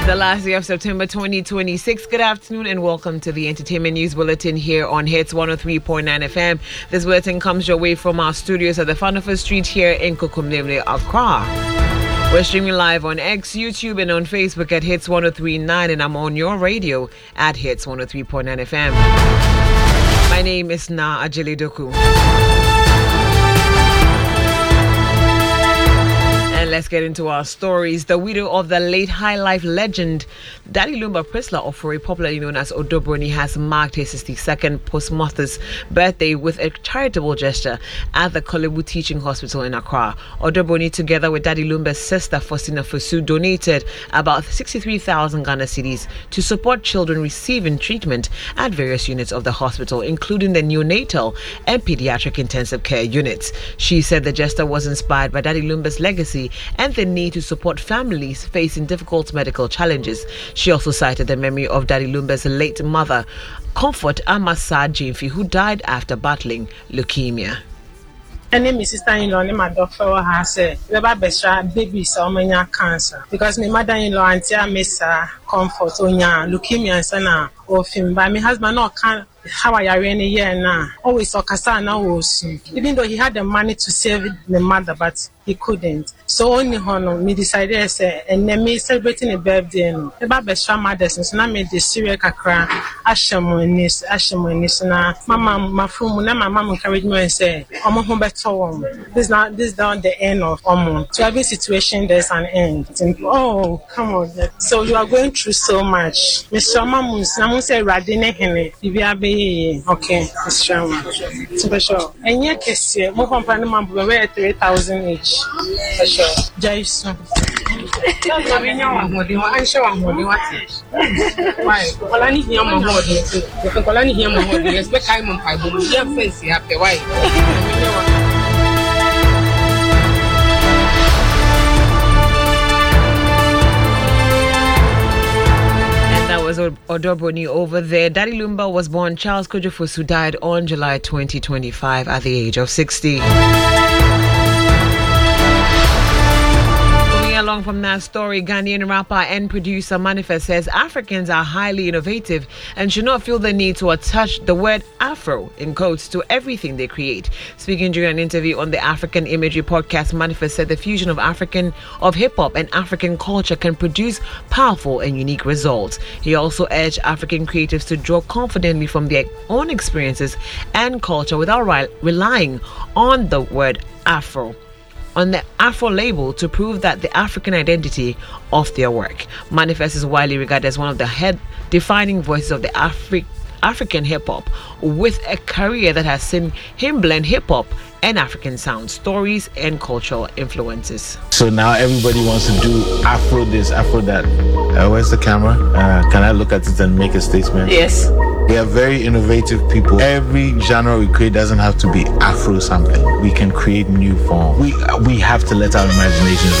The last day of September 2026. Good afternoon and welcome to the Entertainment News Bulletin here on Hits 103.9 FM. This bulletin comes your way from our studios at the Fanofa Street here in Kokomlemle, Accra. We're streaming live on X, YouTube, and on Facebook at Hits 103.9, and I'm on your radio at Hits 103.9 FM. My name is Na Ajele Doku. And let's get into our stories. The widow of the late High Life legend Daddy Lumba Priscilla Ofori, popularly known as Odobroni, has marked his 62nd postmortem birthday with a charitable gesture at the Kolebu Teaching Hospital in Accra. Odobroni, together with Daddy Lumba's sister Faustina Fosu, donated about 63,000 Ghana cedis to support children receiving treatment at various units of the hospital, including the neonatal and pediatric intensive care units. She said the gesture was inspired by Daddy Lumba's legacy and the need to support families facing difficult medical challenges. She also cited the memory of Daddy Lumba's late mother, Comfort Amasa Jimfi, who died after battling leukemia. My name is sister-in-law, my doctor has said, babies are many cancer because my mother-in-law and Miss Comfort onya leukemia sana of him, but my husband not can. How are you in a year now? Always Okasa now was, even though he had the money to save the mother, but he couldn't. So only honor me decided say and then me celebrating a birthday. The Baba mothers and so I made the Syria Kakra, Ashamonis, Mama, my phone, my mom encouraged me and say, I'm home better. This not the end of to every situation there's an end. Oh, come on. So you are going through so much. Mr. Mamus, I'm say Radine Henry, okay, Mr. For sure. And yet, more company man wear 3,000 each. For sure. Jason. I'm sure I'm holding what is. Why? Well, I need your mother. If I need your mother, expect I'm on my booty. Your face, you have the white. Was Odobroni over there. Daddy Lumba was born Charles Kojo Fosu, died on July 2025 at the age of 60. Along from that story, Ghanaian rapper and producer Manifest says Africans are highly innovative and should not feel the need to attach the word Afro in quotes to everything they create. Speaking during an interview on the African Imagery podcast, Manifest said the fusion of hip-hop and African culture can produce powerful and unique results. He also urged African creatives to draw confidently from their own experiences and culture without relying on the word Afro on the Afro label to prove that the African identity of their work. Manifest is widely regarded as one of the head-defining voices of the African hip-hop, with a career that has seen him blend hip-hop and African sound, stories, and cultural influences. So now everybody wants to do Afro this, Afro that. Where's the camera? Can I look at it and make a statement? Yes. We are very innovative people. Every genre we create doesn't have to be Afro something. We can create new form. We have to let our imaginations